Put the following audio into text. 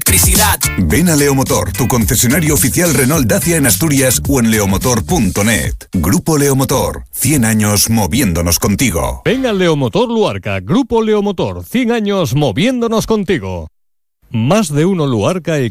electricidad. Ven a Leomotor, tu concesionario oficial Renault Dacia en Asturias o en leomotor.net. Grupo Leomotor, 100 años moviéndonos contigo. Ven al Leomotor Luarca, Grupo Leomotor, 100 años moviéndonos contigo. Más de uno Luarca